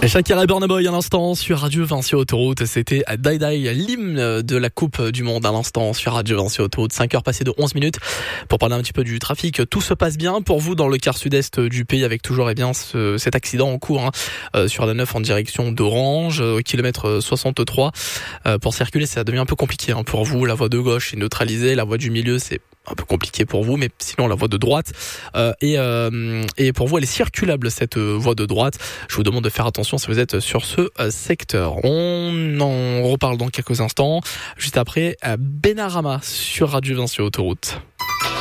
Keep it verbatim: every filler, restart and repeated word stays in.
Shakira et Burna Boy à l'instant sur Radio Vinci Autoroute. C'était Die Die, l'hymne de la Coupe du Monde à l'instant sur Radio Vinci Autoroute. cinq heures passées de onze minutes pour parler un petit peu du trafic. Tout se passe bien pour vous dans le quart sud-est du pays avec toujours eh bien ce, cet accident en cours hein, euh, sur la neuf en direction d'Orange, euh, kilomètre soixante-trois. Euh, pour circuler, ça devient un peu compliqué hein, pour vous. La voie de gauche est neutralisée, la voie du milieu c'est un peu compliqué pour vous, mais sinon la voie de droite euh, et, euh, et pour vous elle est circulable cette euh, voie de droite. Je vous demande de faire attention si vous êtes sur ce euh, secteur. On en reparle dans quelques instants, juste après euh, Benarama sur Radio Vinci Autoroute.